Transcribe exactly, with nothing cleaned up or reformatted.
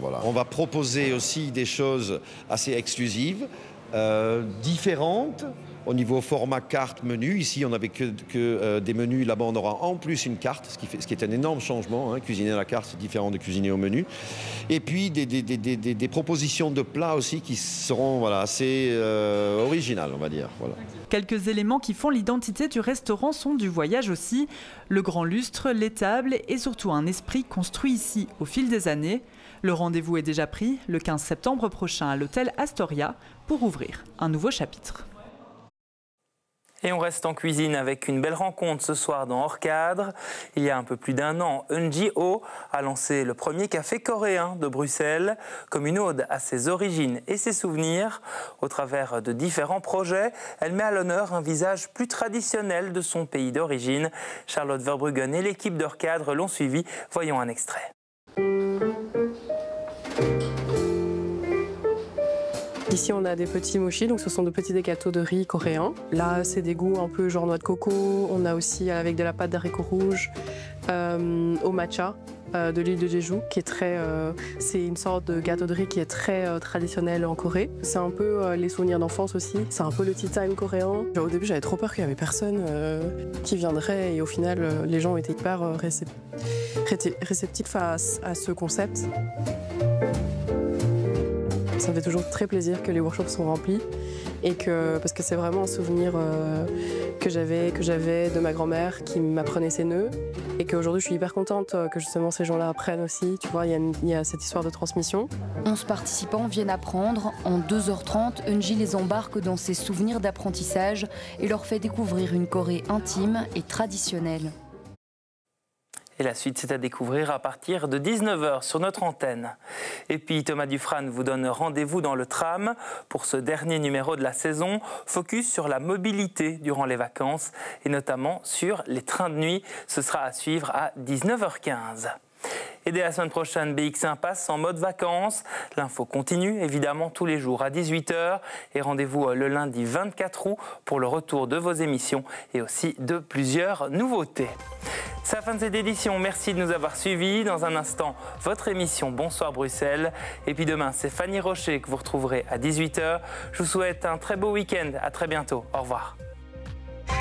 Voilà. On va proposer aussi des choses assez exclusives, euh, différentes. Au niveau format carte menu, ici on n'avait que, que euh, des menus, là-bas on aura en plus une carte, ce qui, fait, ce qui est un énorme changement. Hein. Cuisiner à la carte, c'est différent de cuisiner au menu. Et puis des, des, des, des, des propositions de plats aussi qui seront voilà, assez euh, originales, on va dire. Voilà. Quelques éléments qui font l'identité du restaurant sont du voyage aussi. Le grand lustre, les tables et surtout un esprit construit ici au fil des années. Le rendez-vous est déjà pris le quinze septembre prochain à l'hôtel Astoria pour ouvrir un nouveau chapitre. Et on reste en cuisine avec une belle rencontre ce soir dans Hors Cadre. Il y a un peu plus d'un an, Eun Ji-ho a lancé le premier café coréen de Bruxelles comme une ode à ses origines et ses souvenirs. Au travers de différents projets, elle met à l'honneur un visage plus traditionnel de son pays d'origine. Charlotte Verbruggen et l'équipe d'Hors Cadre l'ont suivi. Voyons un extrait. Ici, on a des petits mochis, donc ce sont de petits gâteaux de riz coréens. Là, c'est des goûts un peu genre noix de coco. On a aussi avec de la pâte d'haricots rouges, euh, au matcha, euh, de l'île de Jeju, qui est très, euh, c'est une sorte de gâteau de riz qui est très euh, traditionnel en Corée. C'est un peu euh, les souvenirs d'enfance aussi. C'est un peu le tea time coréen. Genre, au début, j'avais trop peur qu'il y avait personne euh, qui viendrait, et au final, euh, les gens étaient hyper euh, récep... réceptifs à, à ce concept. Ça me fait toujours très plaisir que les workshops sont remplis, et que, parce que c'est vraiment un souvenir euh, que j'avais que j'avais de ma grand-mère qui m'apprenait ses nœuds, et qu'aujourd'hui je suis hyper contente que justement ces gens-là apprennent aussi. Tu vois, il y a une, il y a cette histoire de transmission. onze participants viennent apprendre. En deux heures trente, Eun-ji les embarque dans ses souvenirs d'apprentissage et leur fait découvrir une Corée intime et traditionnelle. Et la suite, c'est à découvrir à partir de dix-neuf heures sur notre antenne. Et puis Thomas Dufrane vous donne rendez-vous dans le tram pour ce dernier numéro de la saison, focus sur la mobilité durant les vacances et notamment sur les trains de nuit. Ce sera à suivre à dix-neuf heures quinze. Et dès la semaine prochaine, B X un passe en mode vacances. L'info continue évidemment tous les jours à dix-huit heures. Et rendez-vous le lundi vingt-quatre août pour le retour de vos émissions et aussi de plusieurs nouveautés. C'est la fin de cette édition. Merci de nous avoir suivis. Dans un instant, votre émission Bonsoir Bruxelles. Et puis demain, c'est Fanny Rocher que vous retrouverez à dix-huit heures. Je vous souhaite un très beau week-end. À très bientôt. Au revoir.